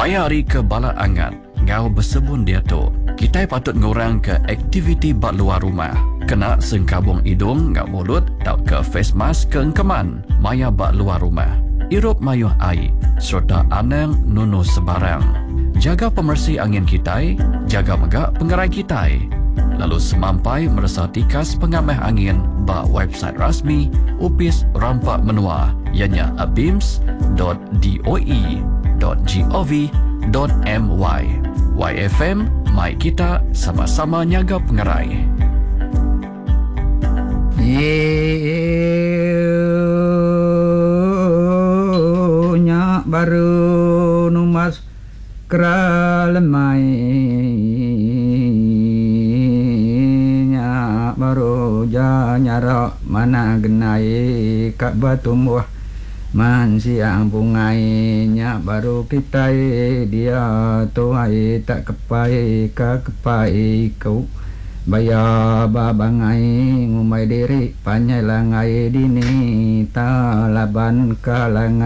Mayari ke bala angat, ngau bersebun dia tu. Kita patut ngurang ke aktiviti bak luar rumah. Kena sengkabung hidung ngak mulut, tau ke face mask ke engkeman. Maya bak luar rumah. Irup mayuh air, serta anang nunu sebarang. Jaga pemersih angin kita, jaga megak pengerai kita. Lalu semampai merasa tikas pengamah angin bak website rasmi Upis Rampak Menua, ianya abims.doe.gov.my. YFM, mai kita sama-sama nyaga pengerai. Nyak baru numas keralemai, nyak baru janyara mana genai kak batu muah man siang bungai, nyak baru kita dia tuai tak kepai ka kepai kau baya babangai ngumai diri panyai langai dini talaban kalangai.